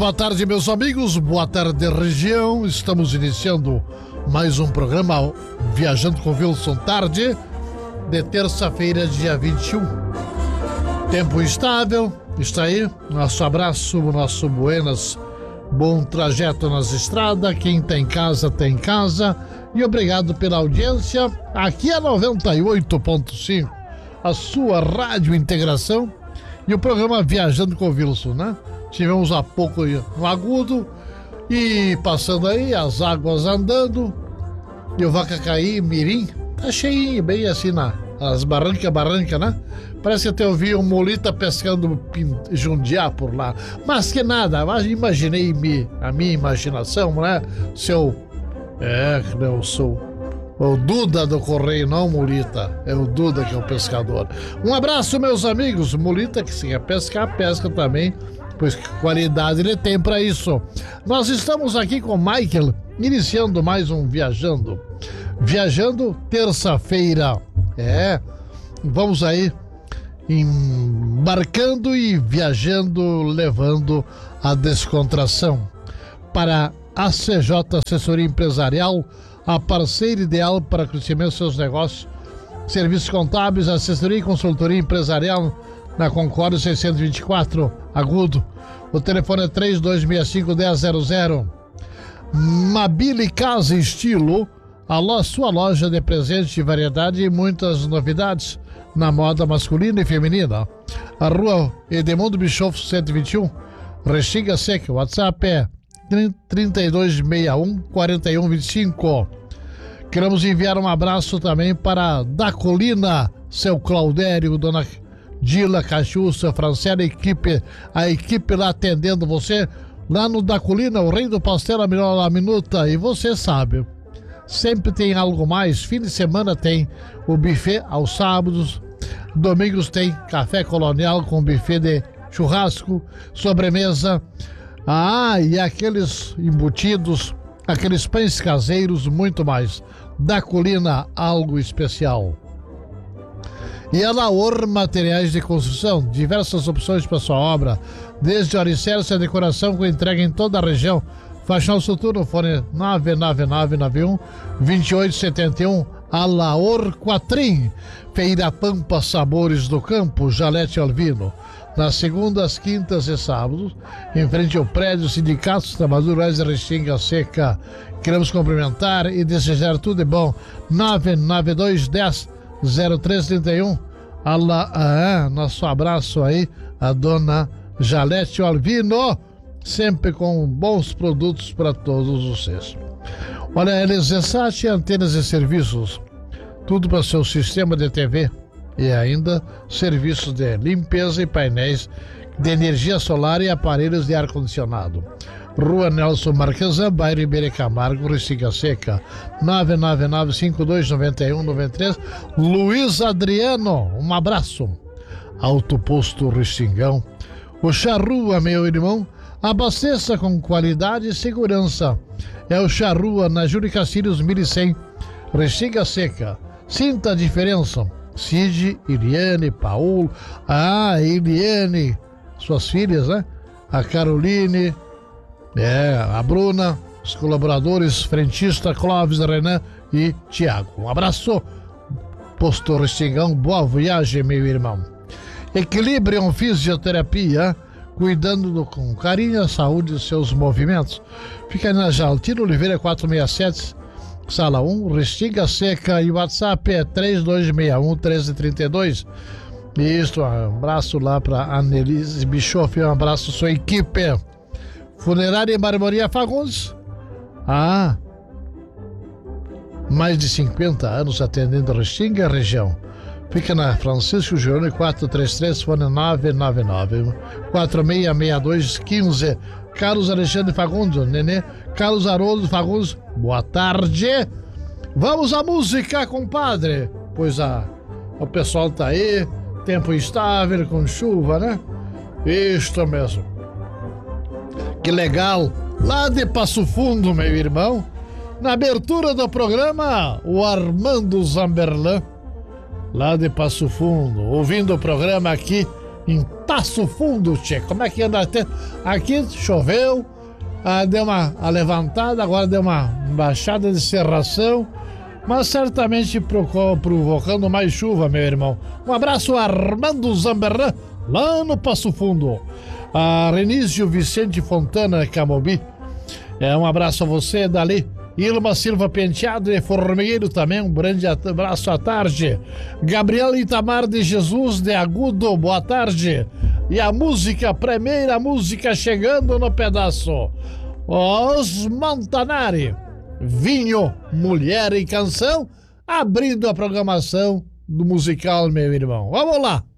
boa tarde, meus amigos, boa tarde, região. Estamos iniciando mais um programa Viajando com Wilson Tarde, de terça-feira, dia 21. Tempo instável, está aí. Nosso abraço, nosso buenas, bom trajeto nas estradas. Quem tem casa, tem casa. E obrigado pela audiência. Aqui é 98.5, a sua rádio integração. E o programa Viajando com Wilson, né? Tivemos há pouco no Agudo e passando aí, as águas andando. E o Vacacaí, Mirim, tá cheinho, bem assim nas barranca, né? Parece que até eu vi um molita pescando Jundiá por lá. Mas que nada, imaginei a minha imaginação, né? Eu sou o Duda do Correio, não o Molita. É o Duda que é o pescador. Um abraço, meus amigos. Molita, que se quer pescar, pesca também, pois que qualidade ele tem para isso. Nós estamos aqui com o Michael, iniciando mais um Viajando, terça-feira. Vamos aí embarcando e viajando, levando a descontração para a CJ Assessoria Empresarial, a parceira ideal para o crescimento dos seus negócios. Serviços contábeis, assessoria e consultoria empresarial na Concórdia 624, Agudo. O telefone é 3265-1000. Mabile Casa Estilo, sua loja de presentes de variedade e muitas novidades na moda masculina e feminina. A rua Edemundo Bischoff 121, Restinga Seca. O WhatsApp é 3261-4125. Queremos enviar um abraço também para Da Colina, seu Claudério, dona Dila Cachuça, Franciela, a equipe lá atendendo você, lá no Da Colina, o rei do pastel, a melhor minuta. E você sabe, sempre tem algo mais. Fim de semana tem o buffet aos sábados, domingos tem café colonial com buffet de churrasco, sobremesa. E aqueles embutidos, aqueles pães caseiros, muito mais. Da Colina, algo especial. E a Laor Materiais de Construção, diversas opções para sua obra, desde alicerce a decoração com entrega em toda a região. Faixão Soturno, fone 99991-2871, a Laor Quatrim. Feira Pampa Sabores do Campo, Jalete Alvino. Nas segundas, quintas e sábados, em frente ao prédio Sindicato dos Trabalhadores de Restinga Seca. Queremos cumprimentar e desejar tudo de bom. 99210-0331. Nosso abraço aí, a dona Jalete Alvino, sempre com bons produtos para todos vocês. Olha, LZSAT, antenas e serviços, tudo para seu sistema de TV. E ainda serviços de limpeza e painéis de energia solar e aparelhos de ar-condicionado. Rua Nelson Marquesan, bairro Iberê Camargo, Restinga Seca. 999-5291-93. Luiz Adriano, um abraço. Alto Posto Restingão. O Charrua, meu irmão, abasteça com qualidade e segurança. É o Charrua, na Júlio Castilhos 1100, Restinga Seca. Sinta a diferença. Cid, Iliane, Paulo, Iliane, suas filhas, né? A Caroline, a Bruna, os colaboradores, frentista Clóvis, Renan e Tiago. Um abraço, Posto Restingão, boa viagem, meu irmão. Equilibrium Fisioterapia, cuidando com carinho a saúde dos seus movimentos. Fica na Jaltino Oliveira 467, Sala 1, Restinga Seca, e o WhatsApp é 3261-1332. Isso, um abraço lá para Annelise Bischoff, um abraço à sua equipe. Funerária e Marmoria Fagundes. Mais de 50 anos atendendo Restinga região. Fica na Francisco Gione 433, fone 999-466215. Carlos Alexandre Fagundes, Nenê. Carlos Haroldo Fagundes, boa tarde. Vamos à música, compadre. Pois o pessoal tá aí, tempo instável, com chuva, né? Isto mesmo. Que legal. Lá de Passo Fundo, meu irmão, na abertura do programa, o Armando Zamberlan, lá de Passo Fundo, ouvindo o programa aqui em Passo Fundo, tchê. Como é que anda? Aqui choveu, deu uma levantada, agora deu uma baixada de cerração, mas certamente provocando mais chuva, meu irmão. Um abraço, Armando Zamberran, lá no Passo Fundo. Renísio Vicente Fontana Camobi. Um abraço a você, dali. Ilma Silva Penteado e Formigueiro também, um grande abraço à tarde. Gabriel Itamar de Jesus de Agudo, boa tarde. E a primeira música chegando no pedaço. Os Montanari, Vinho, Mulher e Canção, abrindo a programação do musical, meu irmão. Vamos lá!